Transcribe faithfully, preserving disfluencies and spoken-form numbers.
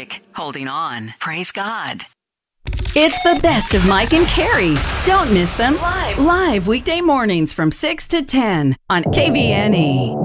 traffic. Holding on. Praise God. It's the best of Mike and Carrie. Don't miss them live, live weekday mornings from six to ten on K V N E.